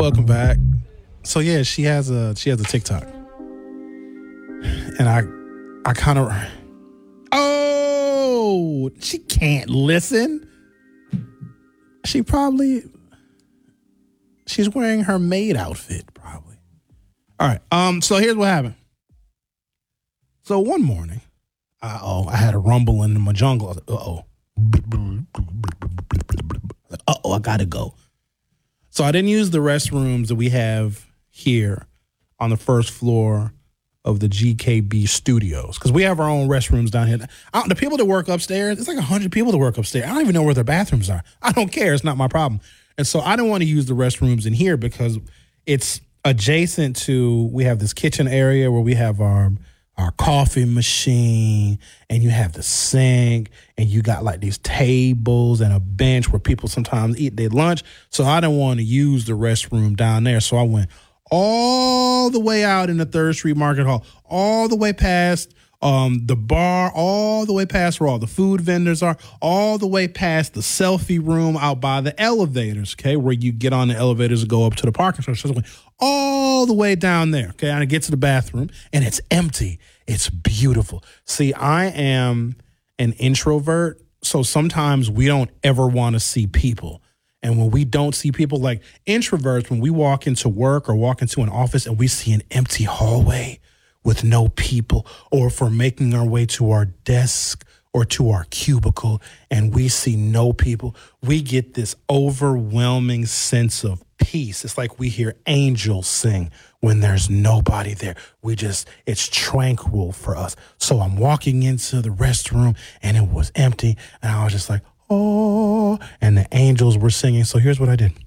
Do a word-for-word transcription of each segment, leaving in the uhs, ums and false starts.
welcome back. So yeah, she has a she has a TikTok, and I I kind of oh she can't listen. She probably she's wearing her maid outfit probably. All right. Um. So here's what happened. So one morning, uh oh, I had a rumble in my jungle. I was like, uh oh, uh oh, I gotta go. So I didn't use the restrooms that we have here on the first floor of the G K B studios because we have our own restrooms down here. I, the people that work upstairs, it's like one hundred people that work upstairs. I don't even know where their bathrooms are. I don't care. It's not my problem. And so I didn't want to use the restrooms in here because it's adjacent to, we have this kitchen area where we have our our coffee machine, and you have the sink, and you got like these tables and a bench where people sometimes eat their lunch. So I didn't want to use the restroom down there. So I went all the way out in the Third Street Market Hall, all the way past um, the bar, all the way past where all the food vendors are, all the way past the selfie room out by the elevators, okay, where you get on the elevators and go up to the parking structure. So I went all the way down there, okay, and I get to the bathroom, and it's empty. It's beautiful. See, I am an introvert, so sometimes we don't ever want to see people. And when we don't see people, like introverts, when we walk into work or walk into an office and we see an empty hallway with no people, or if we're making our way to our desk or to our cubicle and we see no people, we get this overwhelming sense of peace. It's like we hear angels sing when there's nobody there. We just, it's tranquil for us. So I'm walking into the restroom and it was empty, and I was just like, oh, and the angels were singing. So here's what I did.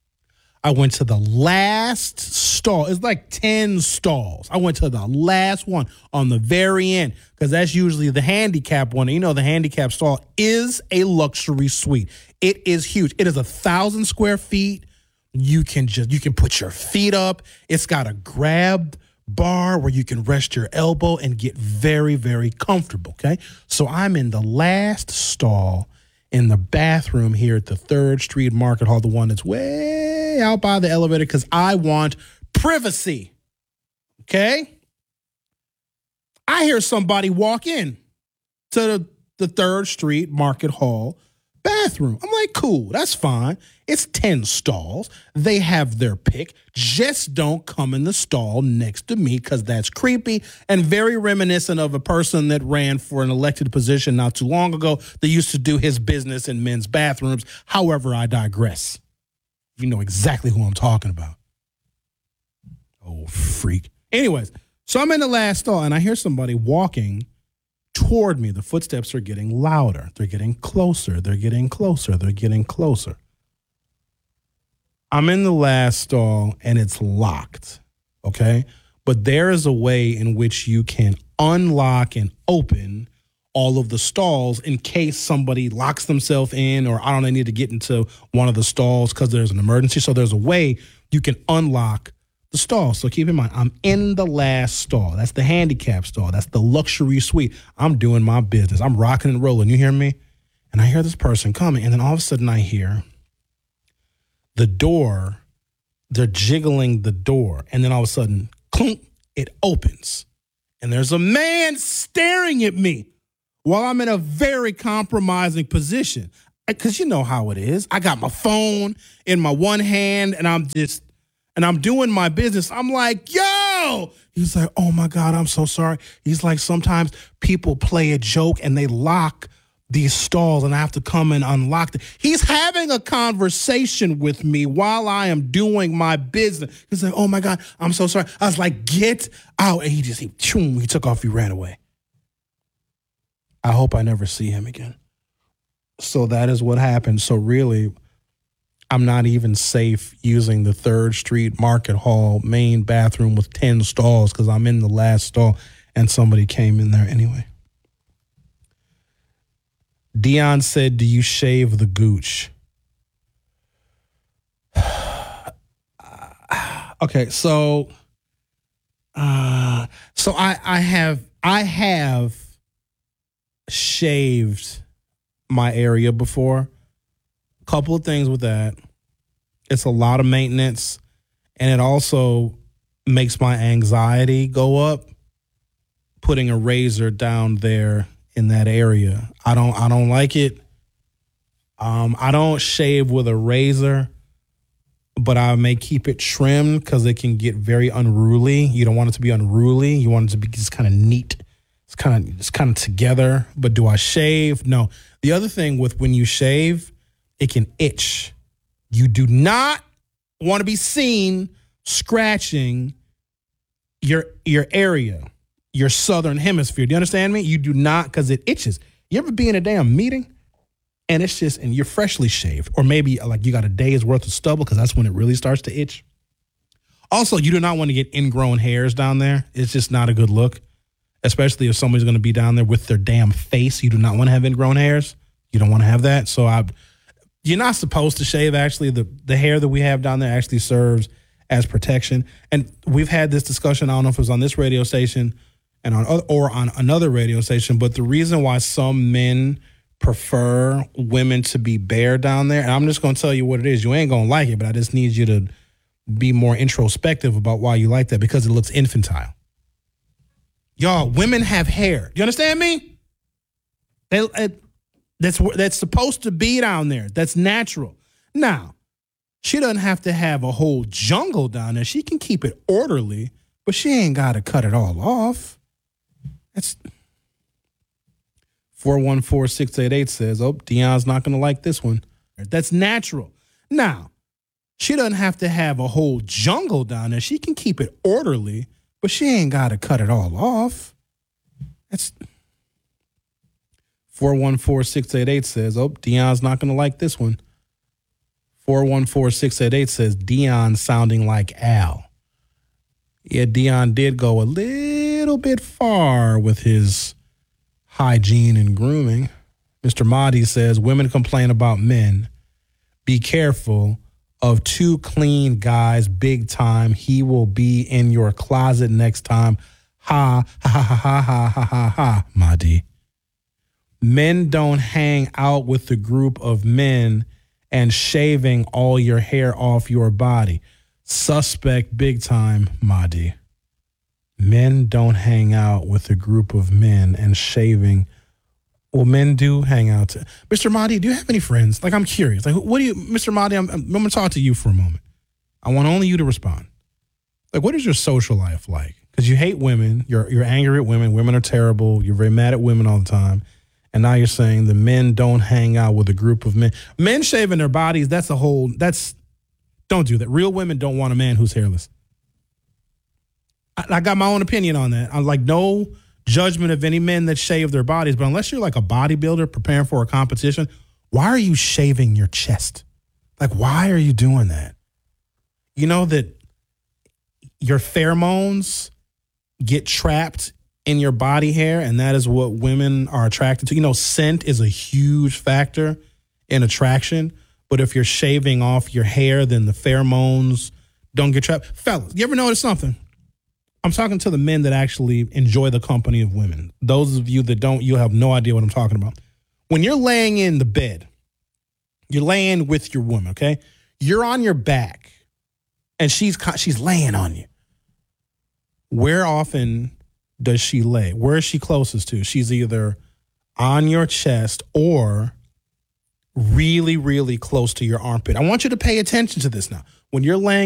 I went to the last stall. It's like ten stalls. I went to the last one on the very end because that's usually the handicap one. You know, the handicap stall is a luxury suite. It is huge. It is a thousand square feet. You can just, you can put your feet up. It's got a grab bar where you can rest your elbow and get very, very comfortable, okay? So I'm in the last stall in the bathroom here at the Third Street Market Hall, the one that's way out by the elevator, because I want privacy, okay? I hear somebody walk in to the, the Third Street Market Hall bathroom. I'm like, cool, that's fine. It's ten stalls. They have their pick. Just don't come in the stall next to me because that's creepy and very reminiscent of a person that ran for an elected position not too long ago that used to do his business in men's bathrooms. However, I digress. You know exactly who I'm talking about. Oh, freak. Anyways, so I'm in the last stall and I hear somebody walking toward me. The footsteps are getting louder. They're getting closer. They're getting closer. They're getting closer. I'm in the last stall and it's locked, okay? But there is a way in which you can unlock and open all of the stalls in case somebody locks themselves in, or I don't know, they need to get into one of the stalls because there's an emergency. So there's a way you can unlock the stall. So keep in mind, I'm in the last stall. That's the handicap stall. That's the luxury suite. I'm doing my business. I'm rocking and rolling. You hear me? And I hear this person coming, and then all of a sudden I hear the door, they're jiggling the door, and then all of a sudden, clunk, it opens. And there's a man staring at me while I'm in a very compromising position. Because you know how it is. I got my phone in my one hand, and I'm just, and I'm doing my business. I'm like, yo! He's like, oh my God, I'm so sorry. He's like, sometimes people play a joke and they lock these stalls and I have to come and unlock them. He's having a conversation with me while I am doing my business. He's like, oh my God, I'm so sorry. I was like, get out. And he just, he, choom, he took off, he ran away. I hope I never see him again. So that is what happened. So really, I'm not even safe using the Third Street Market Hall main bathroom with ten stalls because I'm in the last stall and somebody came in there anyway. Dion said, do you shave the gooch? Okay, so uh, so I I have I have shaved my area before. Couple of things with that. It's a lot of maintenance And it also makes my anxiety go up putting a razor down there in that area. I don't I don't like it. Um, I don't shave with a razor, but I may keep it trimmed because it can get very unruly. You don't want it to be unruly. You want it to be just kind of neat. It's kind of it's kind of together. But do I shave? No. The other thing with when you shave, it can itch. You do not want to be seen scratching your your area, your southern hemisphere. Do you understand me? You do not, because it itches. You ever be in a damn meeting and it's just, and you're freshly shaved, or maybe like you got a day's worth of stubble, because that's when it really starts to itch. Also, you do not want to get ingrown hairs down there. It's just not a good look, especially if somebody's going to be down there with their damn face. You do not want to have ingrown hairs. You don't want to have that. So I, you're not supposed to shave. Actually, the, the hair that we have down there actually serves as protection. And we've had this discussion, I don't know if it was on this radio station and on or on another radio station, but the reason why some men prefer women to be bare down there, and I'm just going to tell you what it is. You ain't going to like it, but I just need you to be more introspective about why you like that, because it looks infantile. Y'all, women have hair. You understand me? They, it, that's that's supposed to be down there. That's natural. Now, she doesn't have to have a whole jungle down there. She can keep it orderly, but she ain't got to cut it all off. That's four one four, six eight eight says, oh, Dion's not going to like this one. That's natural. Now, she doesn't have to have a whole jungle down there. She can keep it orderly, but she ain't got to cut it all off. That's four one four, six eight eight says, oh, Dion's not going to like this one. four one four, six eight eight says, Dion sounding like Al. Yeah, Dion did go a little bit far with his hygiene and grooming. Mister Mahdi says, women complain about men. Be careful of too clean guys big time. He will be in your closet next time. Ha, ha, ha, ha, ha, ha, ha, ha, Mahdi. Men don't hang out with a group of men and shaving all your hair off your body. Suspect big time, Mahdi. Men don't hang out with a group of men and shaving. Well, men do hang out. To, Mister Mahdi, do you have any friends? Like, I'm curious. Like, what do you, Mister Mahdi, I'm, I'm going to talk to you for a moment. I want only you to respond. Like, what is your social life like? Because you hate women. You're, you're angry at women. Women are terrible. You're very mad at women all the time. And now you're saying the men don't hang out with a group of men. Men shaving their bodies, that's a whole, that's, don't do that. Real women don't want a man who's hairless. I, I got my own opinion on that. I'm like, no judgment of any men that shave their bodies, but unless you're like a bodybuilder preparing for a competition, why are you shaving your chest? Like, why are you doing that? You know that your pheromones get trapped in your body hair, and that is what women are attracted to. You know, scent is a huge factor in attraction, but if you're shaving off your hair, then the pheromones don't get trapped. Fellas, you ever notice something? I'm talking to the men that actually enjoy the company of women. Those of you that don't, you'll have no idea what I'm talking about. When you're laying in the bed, you're laying with your woman, okay? You're on your back, and she's she's laying on you. Where often does she lay? Where is she closest to? She's either on your chest or really, really close to your armpit. I want you to pay attention to this now. When you're laying